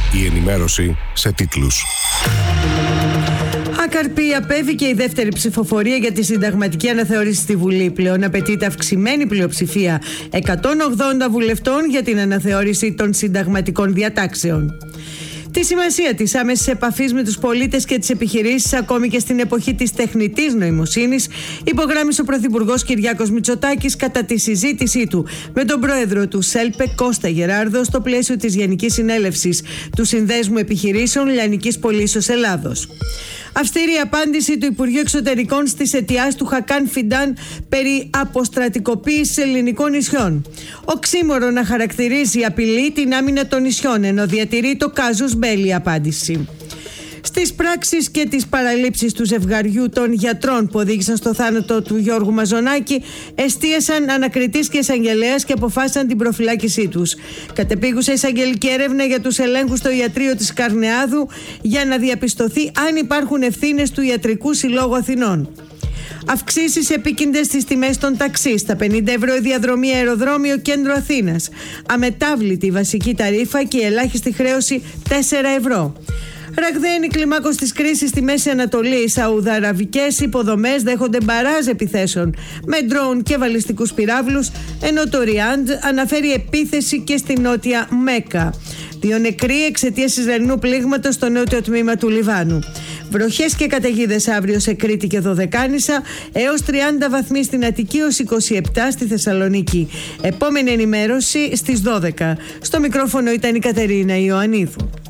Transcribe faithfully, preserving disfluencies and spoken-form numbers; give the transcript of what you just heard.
Η ενημέρωση σε τίτλους. Άκαρπη απέβηκε η δεύτερη ψηφοφορία για τη συνταγματική αναθεώρηση στη Βουλή. Πλέον απαιτείται αυξημένη πλειοψηφία εκατόν ογδόντα βουλευτών για την αναθεώρηση των συνταγματικών διατάξεων. Τη σημασία της άμεσης επαφής με τους πολίτες και τις επιχειρήσεις, ακόμη και στην εποχή της τεχνητής νοημοσύνης, υπογράμμισε ο Πρωθυπουργός Κυριάκος Μητσοτάκης κατά τη συζήτησή του με τον πρόεδρο του ΣΕΛΠΕ Κώστα Γεράρδο στο πλαίσιο της Γενικής Συνέλευσης του Συνδέσμου Επιχειρήσεων Λιανικής Πωλήσεως Ελλάδος. Αυστηρή απάντηση του Υπουργείου Εξωτερικών στις αιτιάσεις του Χακάν Φιντάν περί αποστρατικοποίησης ελληνικών νησιών. Οξύμορο να χαρακτηρίζει απειλή την άμυνα των νησιών, ενώ διατηρεί το κάζους μπέλι απάντηση. Στις πράξεις και τις παραλήψεις του ζευγαριού των γιατρών που οδήγησαν στο θάνατο του Γιώργου Μαζονάκη, εστίασαν ανακριτής και εισαγγελέας και αποφάσισαν την προφυλάκησή τους. Κατεπήγουσα εισαγγελική έρευνα για τους ελέγχους στο ιατρείο της Καρνεάδου για να διαπιστωθεί αν υπάρχουν ευθύνες του Ιατρικού Συλλόγου Αθηνών. Αυξήσεις επίκυντες στις τιμές των ταξί, στα πενήντα ευρώ η διαδρομή αεροδρόμιο κέντρο Αθήνας. Αμετάβλητη η βασική ταρίφα και η ελάχιστη χρέωση τέσσερα ευρώ. Ραγδαία η κλιμάκωση της κρίσης στη Μέση Ανατολή. Οι σαουδαραβικές υποδομές δέχονται μπαράζ επιθέσεων με ντρόουν και βαλιστικούς πυράβλους, ενώ το Ριάντ αναφέρει επίθεση και στη νότια Μέκα. Δύο νεκροί εξαιτίας Ισραηλινού πλήγματος στο νότιο τμήμα του Λιβάνου. Βροχές και καταιγίδες αύριο σε Κρήτη και Δωδεκάνησα, έως τριάντα βαθμοί στην Αττική, έως είκοσι επτά στη Θεσσαλονίκη. Επόμενη ενημέρωση στις δώδεκα. Στο μικρόφωνο ήταν η Κατερίνα Ιωαννίδου.